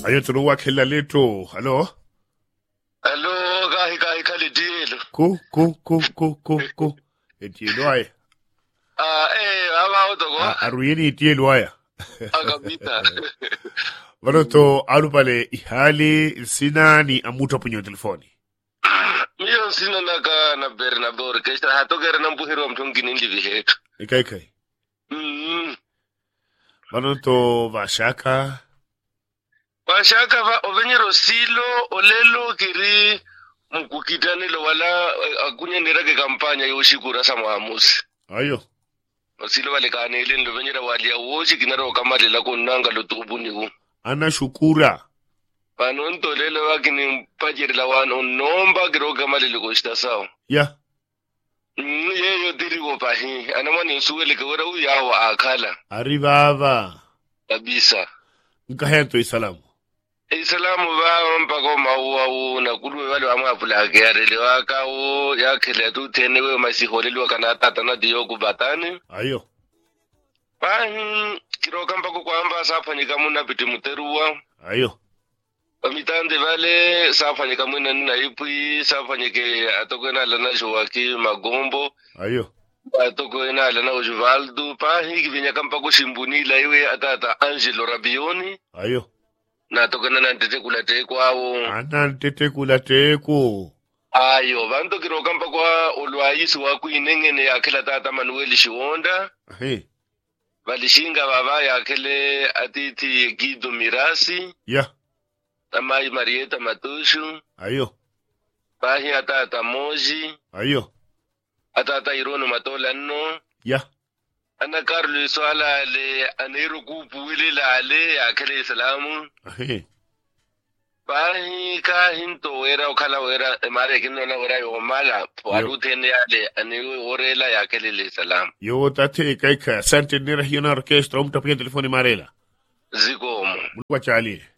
Ayo tlo wa khela leto. Hello. Hello, kahi khalidilo. Ku. Etielo ay. Aba utoko. Aruyeni etielo ay. Akabita. Waloto alupale ihali sina ni amuta punyo telefoni. Miyo sina naka na beri na bori. Keshta hatokere na mbuhiro mtungini ndivi hetu. Ikai. Waloto vashaka. Washaka va ovenyero silo olelo kiri mkukitanilo wala akunya nirake kampanya yoshikura sa muamusi. Ayo. Osilo wale kanele ndo venyera wali ya woshi kinaro kamali la kunanga lutubuni hu. Ana shukura. Pano ntolelo wakini mpajiri la wano nomba kiro kamali likoshita sao. Ya. Yeyo diri wopahi. Anamani nsuwele kawara uyawa akala. Arrivava. Kabisa. Nkahento isalamu. Islamu ba mpako mawu na kulu wale wa mapula kere waka o ya kele tu tenewe masiholelo kana tata na diyo kubatani. Ayo. Pahi kiro kampako kwamba safanyika muna piti muteruwa. Ayo. Pamitande vale safanyika muna nina ipui safanyike atokena lana Joaki Magombo. Ayo. Atokena lana Osvaldo pahi kivinya kampako shimbunila iwe atata Angelo Rabioni. Ayo. Na tokena na ntete kulateko awo. Ana ntete kulateko. Ayo, vanto kiro kampa kwa olwaisi waku inengene ya kila tata Manuel Shionda. Hey. Valishinga baba ya kele atiti Guido Mirasi. Ya. Tamai Marieta Matushu. Ayo. Pahi atata Moji. Ayo. Atata Irono Matola no. Ya. Ana Carlos Swala le anero kupu wile la ale ya kele Islamu. Hey. Pahi kahinto wera ukala wera mare kino na wera yo mala walu tene ale anero orela ya kele Islam. Yo tate kaika sante nera hiyo na orkestra umtapia telefoni marela. Zikomo. Mulikuwa chali.